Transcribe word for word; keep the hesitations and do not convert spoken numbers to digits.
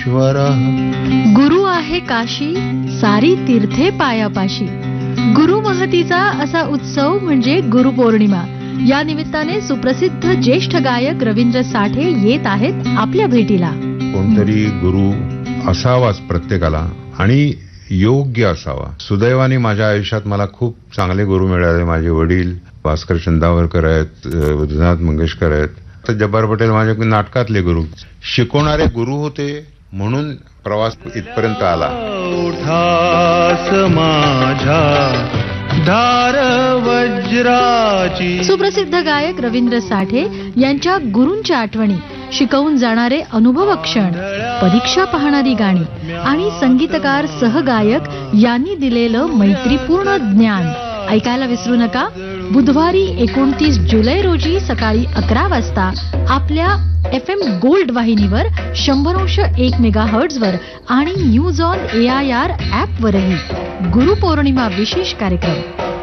गुरु आहे काशी सारी तीर्थे पायापाशी. गुरु महतीचा असा उत्सव म्हणजे गुरुपौर्णिमा. या निमित्ताने सुप्रसिद्ध ज्येष्ठ गायक रवींद्र साठे येत आहेत आपल्या भेटीला. कोणतरी गुरु असावाच प्रत्येकाला आणि योग्य असावा. सुदैवाने माझ्या आयुष्यात मला खूप चांगले गुरु मिळाले. माझे वडील भास्कर चंदावरकर आहेत, विद्यानाथ मंगेशकर आहेत, तर जब्बार पटेल माझे नाटकातले गुरु. शिकवणारे गुरु होते म्हणून प्रवास इथपर्यंत आला. धार वज्राची. सुप्रसिद्ध गायक रवींद्र साठे यांच्या गुरूंच्या आठवणी, शिकवून जाणारे अनुभव क्षण, परीक्षा पाहणारी गाणी आणि संगीतकार सहगायक यांनी दिलेलं मैत्रीपूर्ण ज्ञान ऐकायला विसरू नका. बुधवारी एकोणतीस जुलै रोजी सकाळी अकरा वाजता आपल्या एफ एम गोल्ड वाहिनीवर शंभर अंश एक मेगा हर्ट्झ वर आणि news on A I R app वरही गुरुपौर्णिमा विशेष कार्यक्रम.